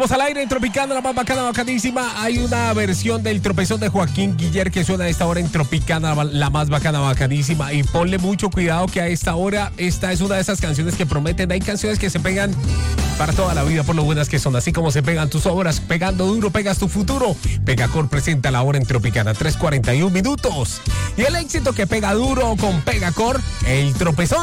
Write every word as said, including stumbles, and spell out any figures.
Estamos al aire en Tropicana, la más bacana, bacanísima. Hay una versión del Tropezón de Joaquín Guiller que suena a esta hora en Tropicana, la más bacana, bacanísima. Y ponle mucho cuidado que a esta hora, esta es una de esas canciones que prometen. Hay canciones que se pegan para toda la vida por lo buenas que son. Así como se pegan tus obras, pegando duro, pegas tu futuro. Pegacor presenta la hora en Tropicana, tres cuarenta y uno minutos. Y el éxito que pega duro con Pegacor, el Tropezón.